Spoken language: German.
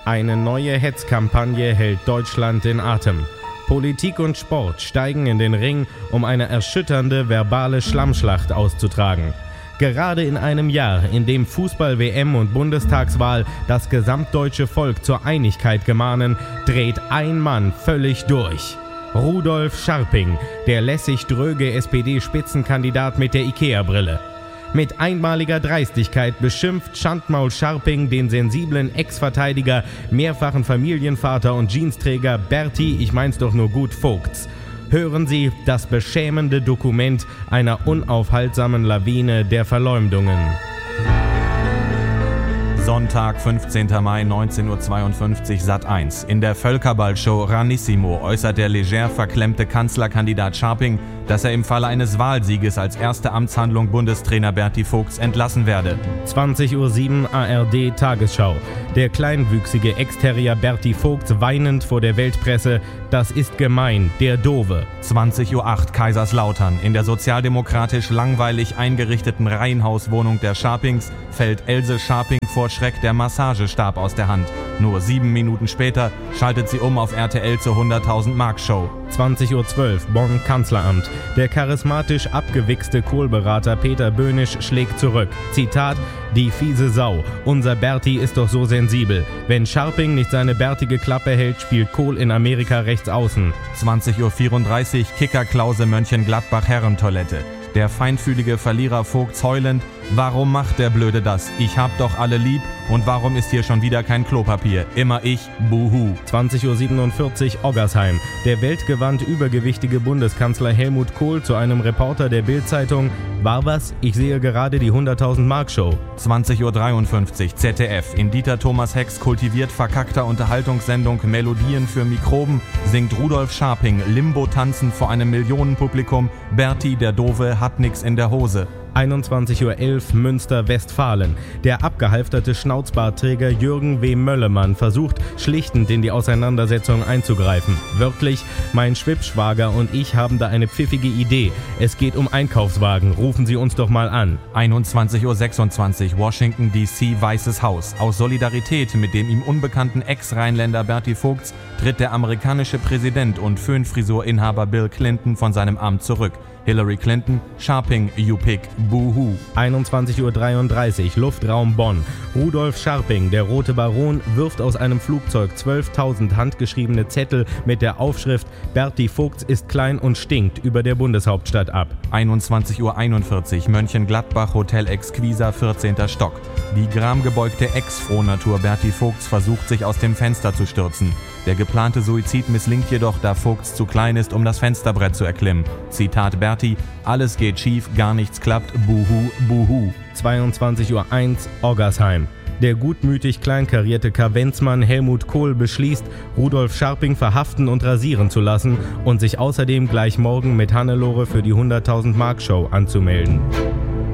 Eine neue Hetzkampagne hält Deutschland in Atem. Politik und Sport steigen in den Ring, um eine erschütternde verbale Schlammschlacht auszutragen. Gerade in einem Jahr, in dem Fußball-WM und Bundestagswahl das gesamtdeutsche Volk zur Einigkeit gemahnen, dreht ein Mann völlig durch. Rudolf Scharping, der lässig dröge SPD-Spitzenkandidat mit der Ikea-Brille. Mit einmaliger Dreistigkeit beschimpft Schandmaul Scharping den sensiblen Ex-Verteidiger, mehrfachen Familienvater und Jeansträger Berti, ich mein's doch nur gut, Vogts. Hören Sie das beschämende Dokument einer unaufhaltsamen Lawine der Verleumdungen. Sonntag, 15. Mai, 19:52 Uhr, Sat.1. In der Völkerball-Show Ranissimo äußert der leger verklemmte Kanzlerkandidat Scharping, dass er im Falle eines Wahlsieges als erste Amtshandlung Bundestrainer Berti Vogts entlassen werde. 20:07 Uhr ARD Tagesschau. Der kleinwüchsige Exterrier Berti Vogts weinend vor der Weltpresse: Das ist gemein, der Dove. 20:08 Uhr Kaiserslautern. In der sozialdemokratisch langweilig eingerichteten Reihenhauswohnung der Scharpings fällt Else Scharping vor Schreck der Massagestab aus der Hand. Nur 7 Minuten später schaltet sie um auf RTL zur 100.000 Mark Show. 20:12 Uhr Bonn Kanzleramt. Der charismatisch abgewichste Kohlberater Peter Böhnisch schlägt zurück. Zitat: Die fiese Sau. Unser Berti ist doch so sensibel. Wenn Scharping nicht seine bärtige Klappe hält, spielt Kohl in Amerika rechts außen. 20:34 Uhr Kicker-Klause Mönchengladbach Herrentoilette. Der feinfühlige Verlierer Vogts heulend: Warum macht der Blöde das? Ich hab doch alle lieb. Und warum ist hier schon wieder kein Klopapier? Immer ich, buhu. 20:47 Uhr Oggersheim. Der weltgewandt übergewichtige Bundeskanzler Helmut Kohl zu einem Reporter der Bild-Zeitung: War was? Ich sehe gerade die 100.000 Mark Show. 20:53 Uhr ZDF. In Dieter Thomas Hecks kultiviert verkackter Unterhaltungssendung Melodien für Mikroben singt Rudolf Scharping Limbo tanzend vor einem Millionenpublikum: Berti, der Dove, hat nix in der Hose. 21:11 Uhr Münster-Westfalen. Der abgehalfterte Schnauzbartträger Jürgen W. Möllemann versucht schlichtend in die Auseinandersetzung einzugreifen. Wörtlich: Mein Schwippschwager und ich haben da eine pfiffige Idee. Es geht um Einkaufswagen. Rufen Sie uns doch mal an. 21:26 Uhr Washington D.C. Weißes Haus. Aus Solidarität mit dem ihm unbekannten Ex-Rheinländer Berti Vogts tritt der amerikanische Präsident und Föhnfrisurinhaber Bill Clinton von seinem Amt zurück. Hillary Clinton: Scharping, you pick, buhu. 21:33 Uhr Luftraum Bonn. Rudolf Scharping, der Rote Baron, wirft aus einem Flugzeug 12.000 handgeschriebene Zettel mit der Aufschrift Berti Vogts ist klein und stinkt über der Bundeshauptstadt ab. 21:41 Uhr Mönchengladbach Hotel Exquisa, 14. Stock. Die gramgebeugte Ex-Frohnatur Berti Vogts versucht, sich aus dem Fenster zu stürzen. Der geplante Suizid misslingt jedoch, da Vogts zu klein ist, um das Fensterbrett zu erklimmen. Zitat Berti: Alles geht schief, gar nichts klappt, buhu, buhu. 22:01 Uhr Oggersheim. Der gutmütig kleinkarierte Kavenzmann Helmut Kohl beschließt, Rudolf Scharping verhaften und rasieren zu lassen und sich außerdem gleich morgen mit Hannelore für die 100.000 Mark Show anzumelden.